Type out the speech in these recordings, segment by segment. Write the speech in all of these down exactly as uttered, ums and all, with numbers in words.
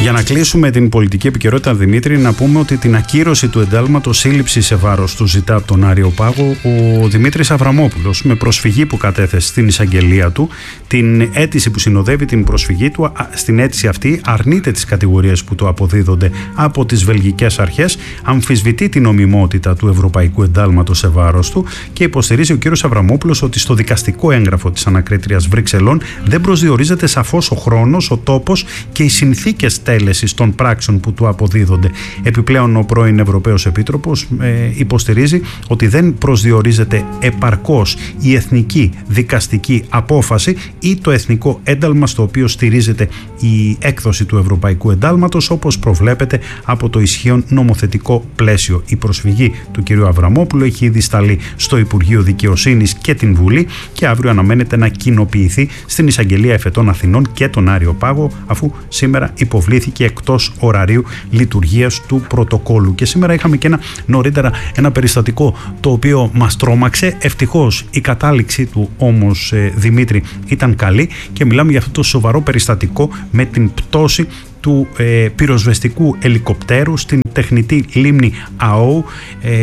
Για να κλείσουμε την πολιτική επικαιρότητα, Δημήτρη, να πούμε ότι την ακύρωση του εντάλματος σύλληψη σε βάρος του ζητά από τον Άριο Πάγο ο Δημήτρης Αβραμόπουλος, με προσφυγή που κατέθεσε στην εισαγγελία του. Την αίτηση που συνοδεύει την προσφυγή του, στην αίτηση αυτή αρνείται τις κατηγορίες που του αποδίδονται από τις βελγικές αρχές, αμφισβητεί την νομιμότητα του ευρωπαϊκού εντάλματος σε βάρος του και υποστηρίζει ο κύριος Αβραμόπουλος ότι στο δικαστικό έγγραφο της ανακρίτριας Βρυξελών δεν προσδιορίζεται σαφώς ο χρόνος, ο τόπος και οι συνθήκες τέλεσης των πράξεων που του αποδίδονται. Επιπλέον, ο πρώην Ευρωπαίος Επίτροπος ε, υποστηρίζει ότι δεν προσδιορίζεται επαρκώς η εθνική δικαστική απόφαση ή το εθνικό ένταλμα στο οποίο στηρίζεται η έκδοση του ευρωπαϊκού εντάλματος, όπως προβλέπεται από το ισχύον νομοθετικό πλαίσιο. Η προσφυγή του κ. Αβραμόπουλου έχει ήδη σταλεί στο Υπουργείο Δικαιοσύνης και την Βουλή και αύριο αναμένεται να κοινοποιηθεί στην Εισαγγελία Εφετών Αθηνών και τον Άριο Πάγο, αφού σήμερα υποβλήθηκε εκτός ωραρίου λειτουργίας του πρωτοκόλου. Και σήμερα είχαμε και ένα νωρίτερα ένα περιστατικό το οποίο μας τρόμαξε. Ευτυχώς η κατάληξή του όμως, ε, Δημήτρη, ήταν καλή και μιλάμε για αυτό το σοβαρό περιστατικό με την πτώση του ε, πυροσβεστικού ελικοπτέρου στην τεχνητή λίμνη ΑΟ. Ε,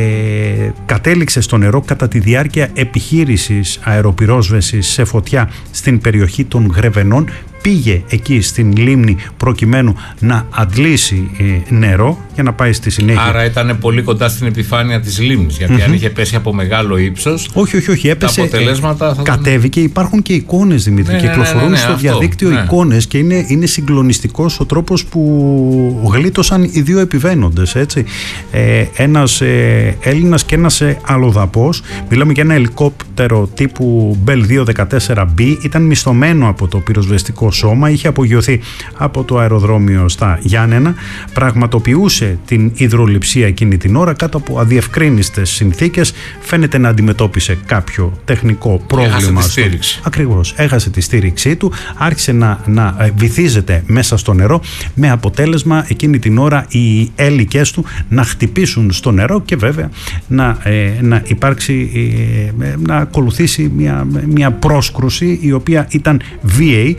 κατέληξε στο νερό κατά τη διάρκεια επιχείρησης αεροπυρόσβεσης σε φωτιά στην περιοχή των Γρεβενών. Πήγε εκεί στην λίμνη προκειμένου να αντλήσει ε, νερό για να πάει στη συνέχεια. Άρα ήταν πολύ κοντά στην επιφάνεια της λίμνης, γιατί mm-hmm. αν είχε πέσει από μεγάλο ύψος, όχι, όχι, όχι, έπεσε, τα αποτελέσματα θα κατέβηκε. Υπάρχουν και εικόνες, Δημήτρη, ναι, κυκλοφορούν ναι, ναι, ναι, στο αυτό, διαδίκτυο ναι. εικόνες και είναι, είναι συγκλονιστικός ο τρόπος που γλίτωσαν οι δύο επιβαίνοντες, έτσι. Ε, ένας ε, Έλληνας και ένας ε, αλλοδαπός. Μιλάμε για ένα ελικόπτερο τύπου Bell δύο δεκατέσσερα μπι, ήταν μισθωμένο από το πυροσβεστικό σώμα, είχε απογειωθεί από το αεροδρόμιο στα Γιάννενα, πραγματοποιούσε την υδρολειψία εκείνη την ώρα κάτω από αδιευκρίνιστες συνθήκες, φαίνεται να αντιμετώπισε κάποιο τεχνικό πρόβλημα. Έχασε τη στήριξη. Ακριβώς, έχασε τη στήριξή του, άρχισε να, να βυθίζεται μέσα στο νερό, με αποτέλεσμα εκείνη την ώρα οι έλικες του να χτυπήσουν στο νερό και βέβαια να, ε, να υπάρξει, ε, να ακολουθήσει μια, μια πρόσκρουση η οποία ήταν βίαιη.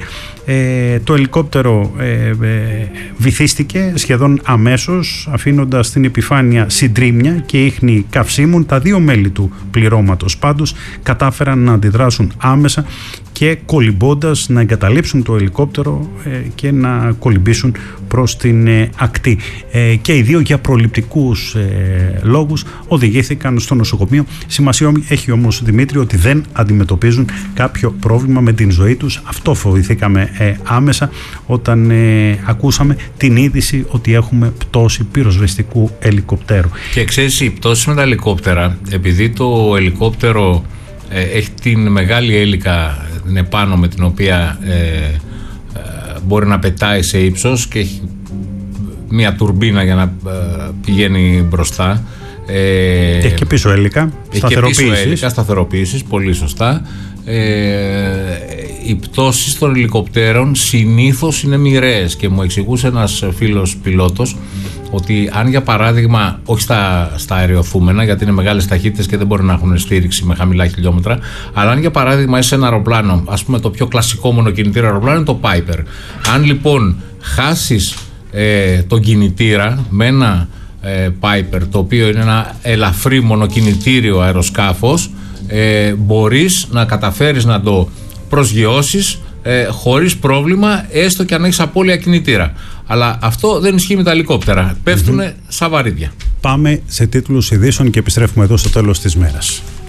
Ε, το ελικόπτερο ε, ε, βυθίστηκε σχεδόν αμέσως, αφήνοντας στην επιφάνεια συντρίμμια και ίχνη καυσίμων. Τα δύο μέλη του πληρώματος πάντως κατάφεραν να αντιδράσουν άμεσα και κολυμπώντας να εγκαταλείψουν το ελικόπτερο ε, και να κολυμπήσουν προς την ε, ακτή. Ε, και οι δύο για προληπτικούς ε, λόγους οδηγήθηκαν στο νοσοκομείο. Σημασία έχει όμως, Δημήτρη, ότι δεν αντιμετωπίζουν κάποιο πρόβλημα με την ζωή τους. Αυτό φοβηθήκαμε ε, άμεσα όταν ε, ακούσαμε την είδηση ότι έχουμε πτώση πυροσβεστικού ελικοπτέρου. Και ξέρεις, η πτώση με τα ελικόπτερα, επειδή το ελικόπτερο ε, έχει την μεγάλη έλικα την επάνω με την οποία ε, ε, μπορεί να πετάει σε ύψος και έχει μια τουρμπίνα για να ε, πηγαίνει μπροστά. Ε, έχει και πίσω έλικα, σταθεροποίησης. σταθεροποίησης, πολύ σωστά. Ε, οι πτώσεις των ελικοπτέρων συνήθως είναι μοιραίες και μου εξηγούσε ένας φίλος πιλότος ότι αν για παράδειγμα, όχι στα, στα αεριοθούμενα, γιατί είναι μεγάλες ταχύτητες και δεν μπορεί να έχουν στήριξη με χαμηλά χιλιόμετρα, αλλά αν για παράδειγμα είσαι ένα αεροπλάνο, ας πούμε το πιο κλασικό μονοκινητήρα αεροπλάνο είναι το Piper. Αν λοιπόν χάσεις ε, τον κινητήρα με ένα ε, Piper, το οποίο είναι ένα ελαφρύ μονοκινητήριο αεροσκάφος, ε, μπορείς να καταφέρεις να το προσγειώσεις ε, χωρίς πρόβλημα, έστω και αν έχεις απώλεια κινητήρα. Αλλά αυτό δεν ισχύει με τα ελικόπτερα. Πέφτουνε mm-hmm. σαν βαρύδια. Πάμε σε τίτλους ειδήσεων και επιστρέφουμε εδώ στο τέλος της μέρας.